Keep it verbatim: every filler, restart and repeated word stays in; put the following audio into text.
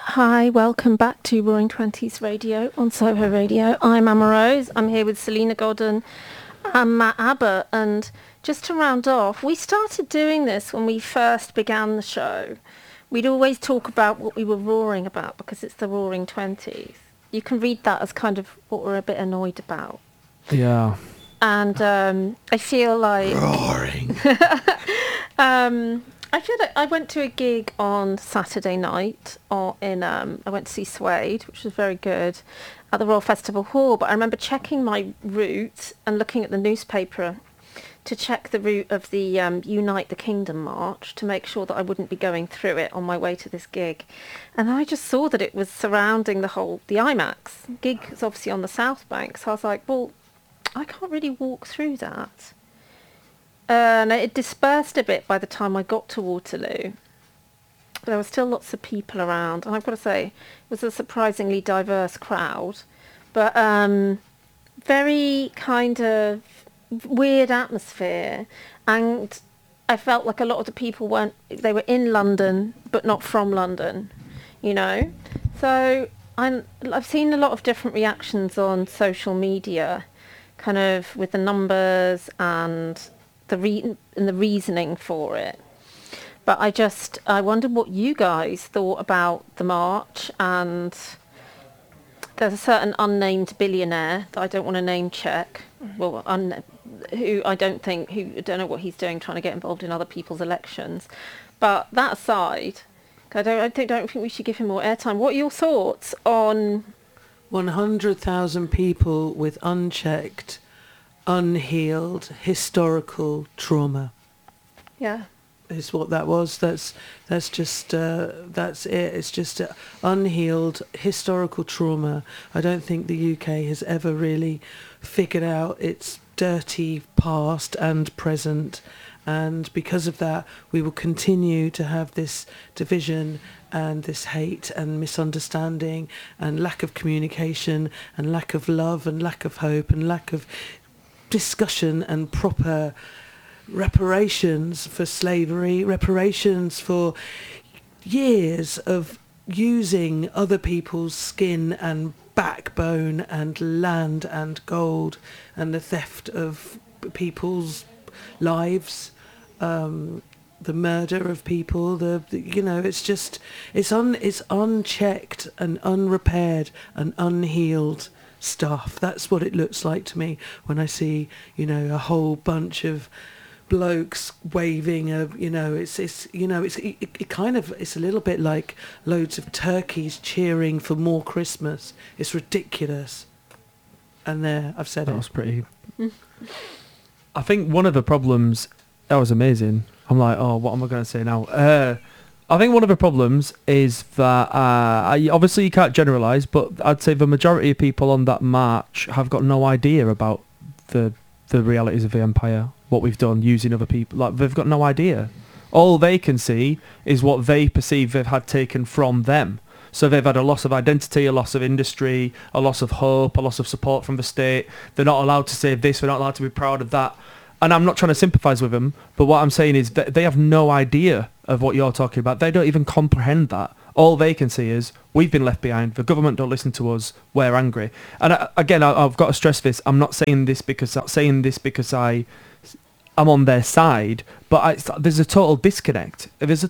Hi, welcome back to Roaring Twenties Radio on Soho Radio. I'm Emma Rose. I'm here with Selena Godden and Matt Abbott. And just to round off, we started doing this when we first began the show. We'd always talk about what we were roaring about because it's the Roaring Twenties. You can read that as kind of what we're a bit annoyed about. Yeah. And um, I feel like... Roaring. um, I feel like I went to a gig on Saturday night or in um I went to see Suede, which was very good, at the Royal Festival Hall, but I remember checking my route and looking at the newspaper to check the route of the um, Unite the Kingdom march to make sure that I wouldn't be going through it on my way to this gig. And I just saw that it was surrounding the whole, the IMAX. Gig is obviously on the South Bank, so I was like, well, I can't really walk through that. Uh, and it dispersed a bit by the time I got to Waterloo. There were still lots of people around, and I've got to say, it was a surprisingly diverse crowd, but um, very kind of weird atmosphere, and I felt like a lot of the people weren't, they were in London, but not from London, you know? So I'm, I've seen a lot of different reactions on social media, kind of with the numbers and the re- and the reasoning for it. But I just, I wondered what you guys thought about the march, and there's a certain unnamed billionaire that I don't want to name check, well, un- who I don't think, who I don't know what he's doing, trying to get involved in other people's elections. But that aside, I don't, I think, don't think we should give him more airtime. What are your thoughts on... one hundred thousand people with unchecked, unhealed historical trauma. Yeah. Is what that was. That's that's just uh, that's it. It's just uh, unhealed historical trauma. I don't think the U K has ever really figured out its dirty past and present, and because of that, we will continue to have this division and this hate and misunderstanding and lack of communication and lack of love and lack of hope and lack of discussion and proper reparations for slavery, reparations for years of using other people's skin and backbone and land and gold and the theft of people's lives, um, the murder of people, the, the you know, it's just, it's un, it's unchecked and unrepaired and unhealed stuff. That's what it looks like to me when I see, you know, a whole bunch of blokes waving a, you know, it's it's you know, it's it, it kind of, it's a little bit like loads of turkeys cheering for more Christmas. It's ridiculous. And there, I've said that it. That was pretty. I think one of the problems, that was amazing. I'm like, oh, what am I going to say now? Uh, I think one of the problems is that uh, I, obviously you can't generalise, but I'd say the majority of people on that march have got no idea about the the realities of the empire, what we've done using other people. Like, they've got no idea. All they can see is what they perceive they've had taken from them. So they've had a loss of identity, a loss of industry, a loss of hope, a loss of support from the state. They're not allowed to say this, they're not allowed to be proud of that. And I'm not trying to sympathise with them, but what I'm saying is that they have no idea of what you're talking about. They don't even comprehend that. All they can see is, we've been left behind, the government don't listen to us, we're angry. And I, again, I, I've got to stress this, I'm not saying this because I'm saying this because I, I'm on their side, but I, there's a total disconnect. There's a,